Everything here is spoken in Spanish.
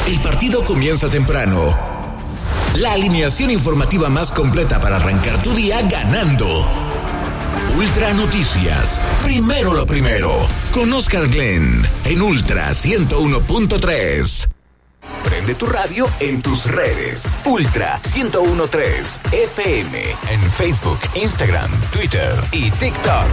El partido comienza temprano. La alineación informativa más completa para arrancar tu día ganando. Ultra Noticias. Primero lo primero. Con Oscar Glenn en Ultra 101.3. Prende tu radio en tus redes. Ultra 101.3 FM. En Facebook, Instagram, Twitter y TikTok.